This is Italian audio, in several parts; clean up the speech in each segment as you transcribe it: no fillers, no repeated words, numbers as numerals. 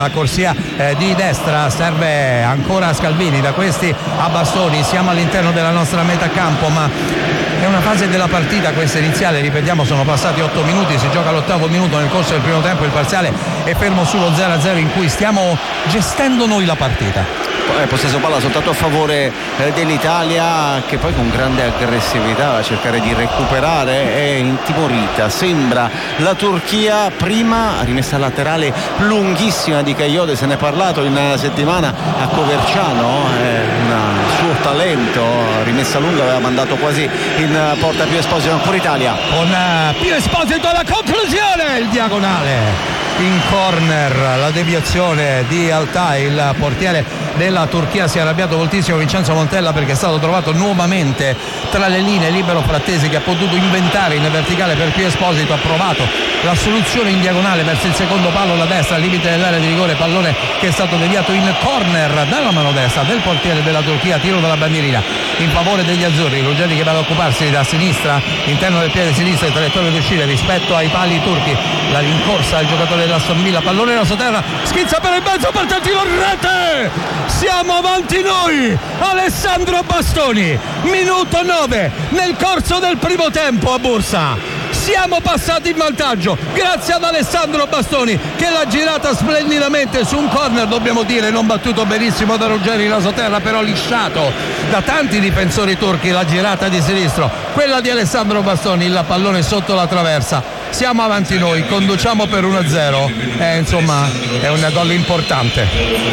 La corsia di destra, serve ancora Scalvini, da questi a Bastoni. Siamo all'interno della nostra metà campo, ma è una fase della partita questa iniziale, ripetiamo, sono passati 8 minuti, si gioca l'8° minuto nel corso del primo tempo, il parziale è fermo sullo 0-0 in cui stiamo gestendo noi la partita. Possesso palla soltanto a favore dell'Italia, che poi con grande aggressività va a cercare di recuperare, è intimorita, sembra la Turchia. Prima rimessa laterale lunghissima di Kayode, se ne è parlato in settimana a Coverciano, un suo talento, rimessa lunga, aveva mandato quasi in porta Pio Esposito, ancora Italia con Pio Esposito alla conclusione, il diagonale in corner, la deviazione di Altay. Il portiere della Turchia si è arrabbiato moltissimo, Vincenzo Montella, perché è stato trovato nuovamente tra le linee libero Frattesi, che ha potuto inventare in verticale per Pio Esposito, ha provato la soluzione in diagonale verso il secondo palo, la destra al limite dell'area di rigore, pallone che è stato deviato in corner dalla mano destra del portiere della Turchia, tiro dalla bandierina in favore degli azzurri. Ruggeri che va ad occuparsi da sinistra, interno del piede sinistro, il traiettoria di uscire rispetto ai pali turchi, la rincorsa al giocatore dell'Aston Villa, pallone da sotterra, schizza per il mezzo per tentativo, rete! Siamo avanti noi, Alessandro Bastoni, minuto 9 nel corso del primo tempo a Bursa. Siamo passati in vantaggio grazie ad Alessandro Bastoni, che l'ha girata splendidamente su un corner, dobbiamo dire, non battuto benissimo da Ruggeri Rasoterra, però lisciato da tanti difensori turchi. La girata di sinistro, quella di Alessandro Bastoni, il pallone sotto la traversa. Siamo avanti noi, conduciamo per 1-0, insomma è un gol importante,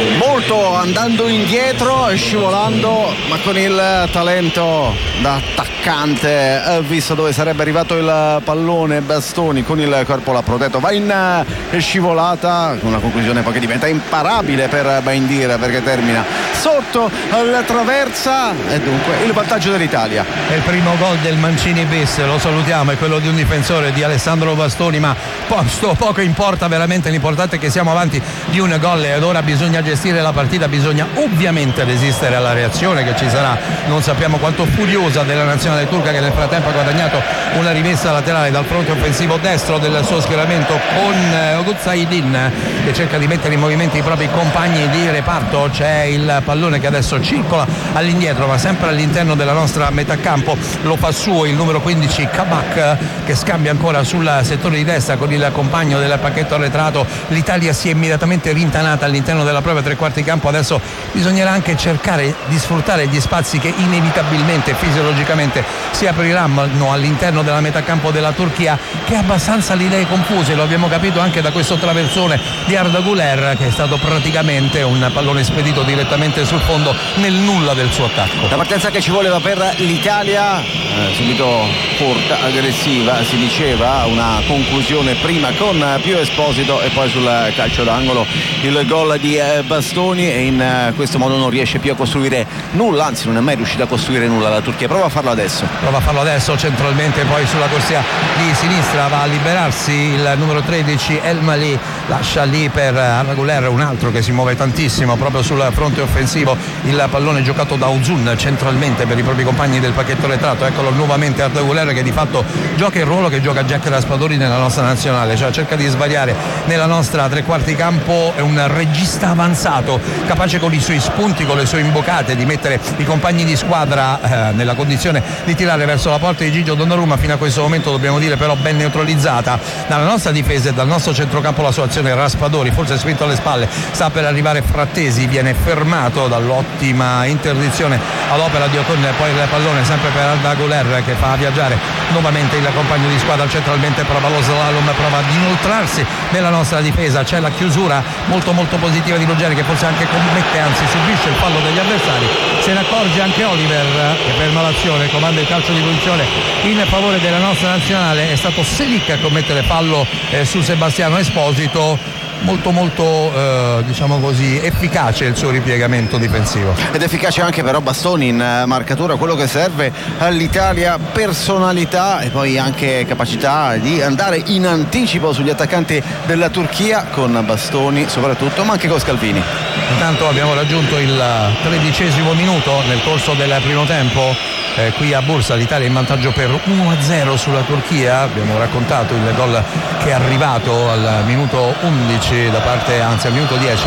molto andando indietro, scivolando, ma con il talento da attaccante, visto dove sarebbe arrivato il pallone. Bastoni con il corpo l'ha protetto, va in scivolata, con una conclusione poi che diventa imparabile per Baindir, perché termina sotto la traversa, e dunque il vantaggio dell'Italia. È il primo gol del Mancini bis, lo salutiamo, è quello di un difensore, di Alessandro Bastoni, ma poco importa, veramente l'importante è che siamo avanti di un gol ed ora bisogna gestire la partita, bisogna ovviamente resistere alla reazione che ci sarà, non sappiamo quanto furiosa, della nazionale turca, che nel frattempo ha guadagnato una rimessa laterale dal fronte offensivo destro del suo schieramento con Oguzzaidin, che cerca di mettere in movimento i propri compagni di reparto. C'è il pallone che adesso circola all'indietro, ma sempre all'interno della nostra metà campo, lo fa suo il numero 15 Kabak, che scambia ancora sul settore di destra con il compagno del pacchetto arretrato. L'Italia si è immediatamente rintanata all'interno della propria tre quarti campo, adesso bisognerà anche cercare di sfruttare gli spazi che inevitabilmente, fisiologicamente si apriranno all'interno della metà campo della Turchia, che ha abbastanza le idee confuse, lo abbiamo capito anche da questo traversone di Arda Güler, che è stato praticamente un pallone spedito direttamente sul fondo nel nulla del suo attacco. La partenza che ci voleva per l'Italia, subito corta, aggressiva, si diceva, una conclusione prima con Pio Esposito e poi sul calcio d'angolo il gol di Bastoni, e in questo modo non riesce più a costruire nulla, anzi non è mai riuscita a costruire nulla la Turchia. Prova a farlo adesso centralmente, poi sulla corsia di sinistra va a liberarsi il numero 13 El Mali, lascia lì per Arda Güler, un altro che si muove tantissimo proprio sul fronte offensivo, il pallone giocato da Uzun centralmente per i propri compagni del pacchetto retrato. Eccolo nuovamente Arda Güler, che di fatto gioca il ruolo che gioca Jack Raspadori nella nostra nazionale, cioè cerca di svariare nella nostra tre quarti campo, è un regista avanzato, capace con i suoi spunti, con le sue imbocate, di mettere i compagni di squadra nella condizione di tirare verso la porta di Gigio Donnarumma. Fino a questo momento, dobbiamo dire, però ben neutralizzata dalla nostra difesa e dal nostro centrocampo la sua azione. Raspadori, forse spinto alle spalle, sta per arrivare Frattesi, viene fermato dall'ottima interdizione ad opera di Ocon, poi il pallone sempre per Arda Güler, che fa viaggiare nuovamente il compagno di squadra centralmente, prova lo slalom, prova ad inoltrarsi nella nostra difesa. C'è la chiusura molto positiva di Ruggeri, che forse anche commette, anzi subisce il fallo degli avversari. Se ne accorge anche Oliver, che ferma l'azione, comanda il calcio di punizione in favore della nostra nazionale. È stato Selic a commettere fallo su Sebastiano Esposito. Molto diciamo così efficace il suo ripiegamento difensivo, ed efficace anche però Bastoni in marcatura, quello che serve all'Italia, personalità e poi anche capacità di andare in anticipo sugli attaccanti della Turchia, con Bastoni soprattutto, ma anche con Scalvini. Intanto abbiamo raggiunto il 13° minuto nel corso del primo tempo. qui a Bursa. L'Italia in vantaggio per 1-0 sulla Turchia. Abbiamo raccontato il gol che è arrivato al minuto 11 al minuto 10